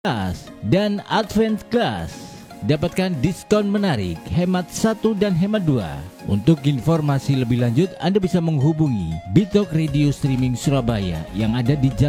dan Advent Class. Dapatkan diskon menarik, hemat 1 dan hemat 2. Untuk informasi lebih lanjut, Anda bisa menghubungi Bitok Radio Streaming Surabaya yang ada di Jalan